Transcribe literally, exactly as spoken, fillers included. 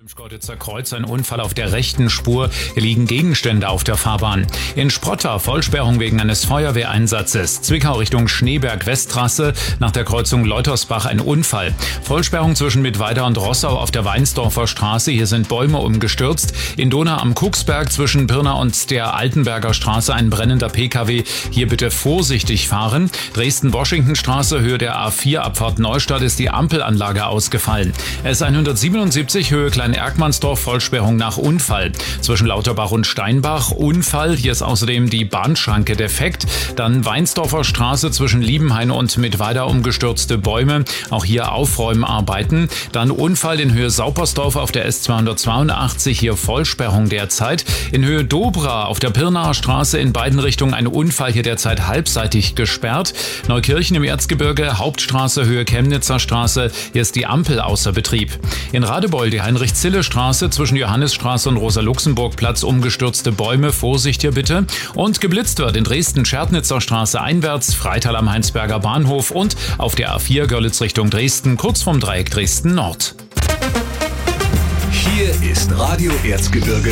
Im Schkeuditzer Kreuz ein Unfall auf der rechten Spur. Hier liegen Gegenstände auf der Fahrbahn. In Sprotta Vollsperrung wegen eines Feuerwehreinsatzes. Zwickau Richtung Schneeberg-Westtrasse. Nach der Kreuzung Leutersbach ein Unfall. Vollsperrung zwischen Mittweida und Rossau auf der Weinsdorfer Straße. Hier sind Bäume umgestürzt. In Donau am Kucksberg zwischen Pirna und der Altenberger Straße ein brennender P K W. Hier bitte vorsichtig fahren. Dresden-Washington-Straße, Höhe der A vier, Abfahrt Neustadt, ist die Ampelanlage ausgefallen. S hundertsiebenundsiebzig, Höhe Klein-Erkmannsdorf, Vollsperrung nach Unfall. Zwischen Lauterbach und Steinbach Unfall. Hier ist außerdem die Bahnschranke defekt. Dann Weinsdorfer Straße zwischen Liebenhain und Mittweida, umgestürzte Bäume. Auch hier Aufräumarbeiten. Dann Unfall in Höhe Saupersdorf auf der S zweihundertzweiundachtzig. Hier Vollsperrung derzeit. In Höhe Dobra auf der Pirnaer Straße in beiden Richtungen ein Unfall. Hier derzeit halbseitig gesperrt. Neukirchen im Erzgebirge, Hauptstraße, Höhe Chemnitzer Straße. Hier ist die Ampel außer Betrieb. In Radebeul die Heinrich-Zille-Straße zwischen Johannisstraße und Rosa-Luxemburg-Platz, umgestürzte Bäume, Vorsicht hier bitte. Und geblitzt wird in Dresden-Scherdnitzer Straße einwärts, Freital am Heinsberger Bahnhof und auf der A vier Görlitz Richtung Dresden, kurz vom Dreieck Dresden Nord. Hier ist Radio Erzgebirge